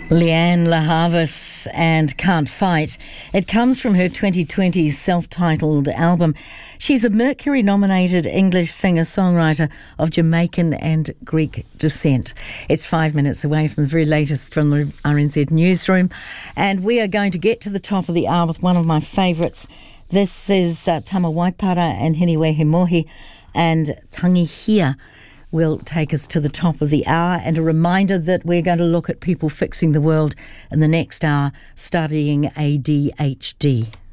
Leanne La Havas and Can't Fight. It comes from her 2020 self-titled album. She's a Mercury-nominated English singer-songwriter of Jamaican and Greek descent. It's 5 minutes away from the very latest from the RNZ newsroom, and we are going to get to the top of the hour with one of my favourites. This is Tama Waipara and Hiniwe Hemohi, and Tangi Hia will take us to the top of the hour, and a reminder that we're going to look at people fixing the world in the next hour, studying ADHD.